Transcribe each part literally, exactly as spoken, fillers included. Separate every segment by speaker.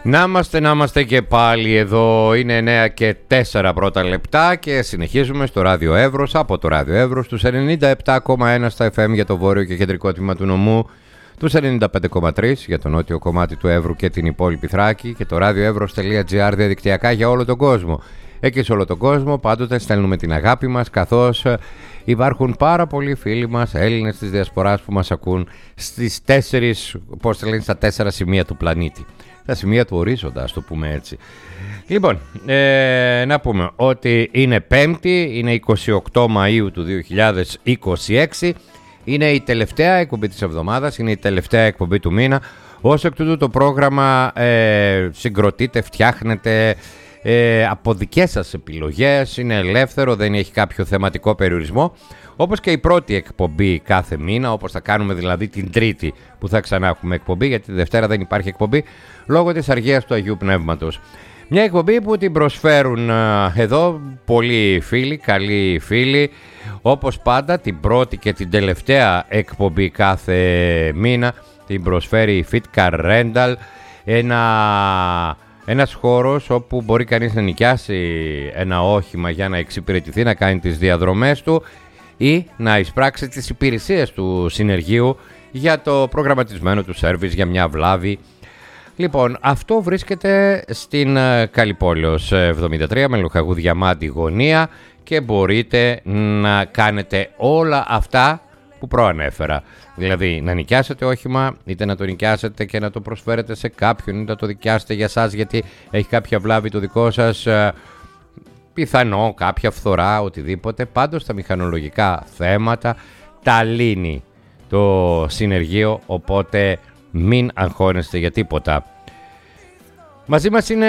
Speaker 1: Να είμαστε, να είμαστε και πάλι εδώ. Είναι εννέα και τέσσερα πρώτα λεπτά και συνεχίζουμε στο Ράδιο Εύρος, από το Ράδιο Εύρος, στους ενενήντα επτά κόμμα ένα στα εφ εμ για το βόρειο και κεντρικό τμήμα του νομού, τους ενενήντα πέντε κόμμα τρία για το νότιο κομμάτι του Εύρου και την υπόλοιπη Θράκη και το radioevros.gr διαδικτυακά για όλο τον κόσμο. Εκεί σε όλο τον κόσμο πάντοτε στέλνουμε την αγάπη μας, καθώς υπάρχουν πάρα πολλοί φίλοι μας, Έλληνες της Διασποράς, που μας ακούν στις τέσσερις, πώς θα λένε, στα τέσσερα σημεία του πλανήτη. Τα σημεία του ορίζοντα, ας το πούμε έτσι. Λοιπόν, ε, να πούμε ότι είναι Πέμπτη, είναι είκοσι οκτώ Μαΐου του δύο χιλιάδες είκοσι έξι. Είναι η τελευταία εκπομπή της εβδομάδας, είναι η τελευταία εκπομπή του μήνα. Ως εκ τούτου το πρόγραμμα ε, συγκροτείται, φτιάχνεται ε, από δικές σας επιλογές, είναι ελεύθερο, δεν έχει κάποιο θεματικό περιορισμό. Όπως και η πρώτη εκπομπή κάθε μήνα, όπως θα κάνουμε δηλαδή την Τρίτη που θα ξανά έχουμε εκπομπή, γιατί τη Δευτέρα δεν υπάρχει εκπομπή λόγω της αργίας του Αγίου Πνεύματος. Μια εκπομπή που την προσφέρουν α, εδώ πολλοί φίλοι, καλοί φίλοι, όπως πάντα την πρώτη και την τελευταία εκπομπή κάθε μήνα την προσφέρει η Fitcar Rental, ένα, ένας χώρος όπου μπορεί κανείς να νοικιάσει ένα όχημα για να εξυπηρετηθεί, να κάνει τις διαδρομές του ή να εισπράξει τις υπηρεσίες του συνεργείου για το προγραμματισμένο του σέρβις για μια βλάβη. Λοιπόν, αυτό βρίσκεται στην Καλυπόλεως εβδομήντα τρία με Λοχαγού Διαμάντη γωνία και μπορείτε να κάνετε όλα αυτά που προανέφερα. Δηλαδή να νοικιάσετε όχημα, είτε να το νοικιάσετε και να το προσφέρετε σε κάποιον, είτε να το δικιάσετε για σας γιατί έχει κάποια βλάβη το δικό σας, πιθανό, κάποια φθορά, οτιδήποτε. Πάντως τα μηχανολογικά θέματα τα λύνει το συνεργείο, οπότε μην αγχώνεστε για τίποτα. Μαζί μας είναι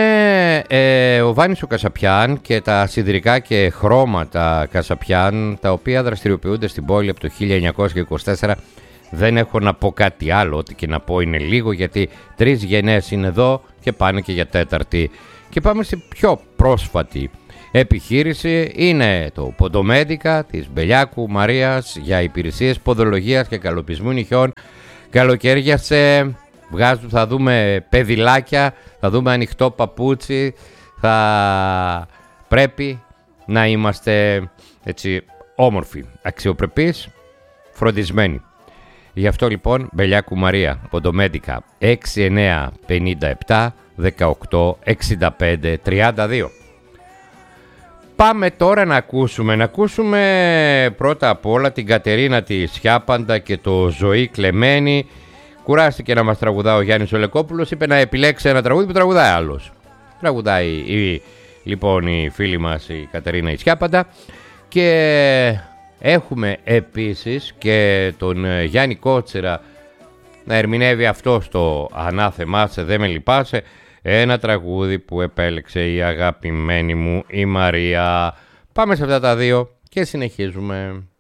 Speaker 1: ε, ο Βάνης ο Κασαπιάν και τα σιδηρικά και χρώματα Κασαπιάν, τα οποία δραστηριοποιούνται στην πόλη από το χίλια εννιακόσια είκοσι τέσσερα. Δεν έχω να πω κάτι άλλο, ό,τι και να πω είναι λίγο, γιατί τρεις γενναίες είναι εδώ και πάνε και για τέταρτη. Και πάμε στη πιο πρόσφατη επιχείρηση, είναι το Ποντομέντικα της Μπελιάκου Μαρίας για υπηρεσίες ποδολογίας και καλοπισμού νυχιών. Καλοκαίριασε, βγάζουν, θα δούμε παιδιλάκια, θα δούμε ανοιχτό παπούτσι, θα πρέπει να είμαστε έτσι όμορφοι, αξιοπρεπείς, φροντισμένοι. Γι' αυτό λοιπόν Μπελιάκου Μαρία, Ποντομέντικα, έξι εννέα πενήντα επτά δεκαοκτώ εξήντα πέντε τριάντα δύο. Πάμε τώρα να ακούσουμε, να ακούσουμε πρώτα απ' όλα την Κατερίνα τη Σιάπαντα και το Ζωή Κλεμένη. Κουράστηκε να μας τραγουδά ο Γιάννης Ολεκόπουλος, είπε να επιλέξει ένα τραγούδι που τραγουδάει άλλος. Τραγουδάει η, λοιπόν η φίλη μας η Κατερίνα η Σιάπαντα και έχουμε επίσης και τον Γιάννη Κότσιρα να ερμηνεύει αυτό στο «Ανάθεμά σε δε με λυπάσαι», ένα τραγούδι που επέλεξε η αγαπημένη μου η Μαρία. Πάμε σε αυτά τα δύο και συνεχίζουμε.